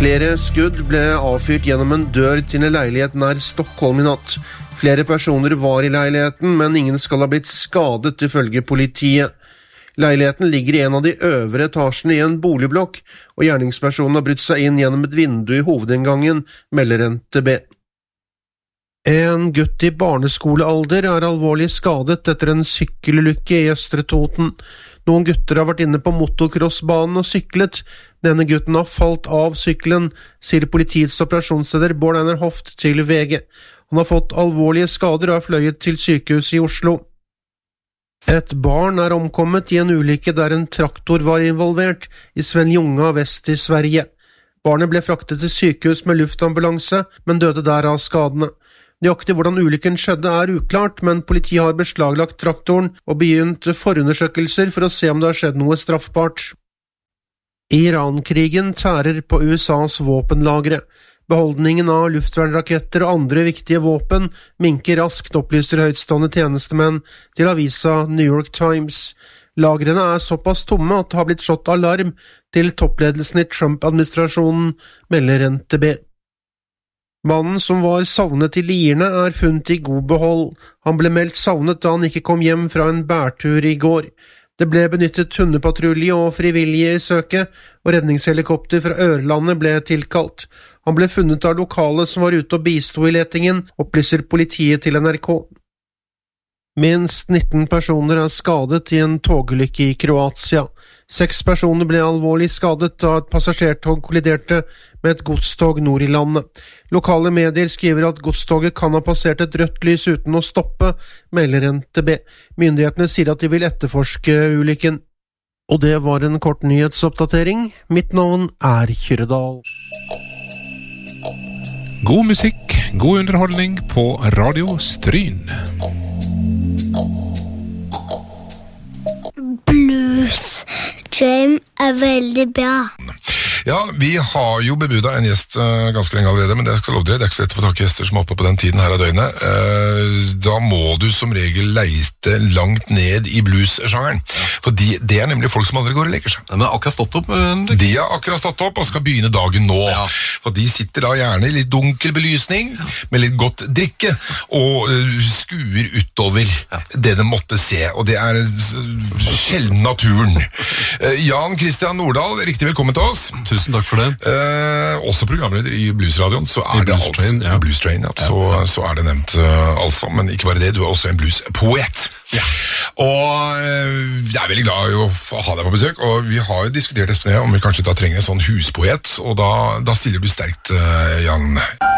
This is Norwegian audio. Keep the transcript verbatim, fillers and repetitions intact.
Flere skudd ble avfyrt gjennom en dør til en leilighet nær Stockholm i natt. Flere personer var i leiligheten, men ingen skal ha blitt skadet ifølge politiet. Leiligheten ligger i en av de øvre etasjene i en boligblokk, og gjerningspersonen har brutt seg inn gjennom et vindu i hovedinngangen, melder N T B. En gutt i barneskolealder er alvorlig skadet etter en sykkelulykke i Østre Toten. Noen gutter har vært inne på motocrossbanen og syklet. Denne gutten har falt av sykkelen, sier politiets operasjonsleder Bård Einar Hoft til V G. Han har fått alvorlige skader og er fløyet til sykehus i Oslo. Et barn er omkommet i en ulykke der en traktor var involvert i Svenljunga vest i Sverige. Barnet ble fraktet til sykehus med luftambulanse, men døde der av skadene. Nøyaktig hvordan ulykken skjedde er uklart, men politiet har beslaglagt traktoren og begynt forundersøkelser for å se om det har skjedd noe straffbart. Iran-krigen tærer på U S A's våpenlagre. Beholdningen av luftvernraketter og andre viktige våpen minker raskt, opplyser høytstående tjenestemenn til avisa New York Times. Lagrene er såpass tomme at det har blitt slått alarm til toppledelsen i Trump-administrasjonen, melder N T B. Mannen som var savnet i Lierne er funnet i god behold. Han ble meldt savnet da han ikke kom hjem fra en bærtur i går. Det ble benyttet hundepatrulje og frivillige i søket, og redningshelikopter fra Ørlandet ble tilkalt. Han ble funnet av lokale som var ute og bisto i letingen, opplyser politiet til N R K. Minst nitten personer er skadet i en togulykke i Kroatia. Seks personer ble alvorlig skadet da et passasjertog kolliderte med et godstog nord i landet. Lokale medier skriver at godstoget kan ha passert et rødt lys uten å stoppe, melder N T B. Myndighetene sier at de vil etterforske ulykken. Og det var en kort nyhetsoppdatering. Mitt navn er Kyrredal. God musikk, god underholdning på Radio Stryn. Blues Jam er veldig bra. Ja, vi har jo bebudet en gjest uh, ganske lenge allerede, men det skal lov dere, det er ikke så lett å få tak i gjester som er oppe på den tiden her av døgnet. Uh, da må du som regel leite langt ned i blues-sjangeren, for de, det er nemlig folk som aldri går og leker seg. De har akkurat stått opp. Uh, de har akkurat stått opp og skal begynne dagen nå, ja. For de sitter da gjerne i litt dunkel belysning, ja. Med litt godt drikke, og uh, skuer utover ja. Det de måtte se, og det er uh, sjelden naturen. Uh, Jan Christian Nordahl, riktig velkommen til oss. Tusen takk for det. Eh, også programleder i Bluesradioen, så er I det Blues Train, altså, ja. Blues Train, ja. Ja, Så, ja. så er det nevnt uh, altså, men ikke bare det, du er også en bluespoet. Ja. Og uh, jeg er veldig glad i å ha deg på besøk, og vi har jo diskutert Espen, om vi kanskje da trenger en sånn huspoet, og da, da stiller du sterkt, uh, Jan.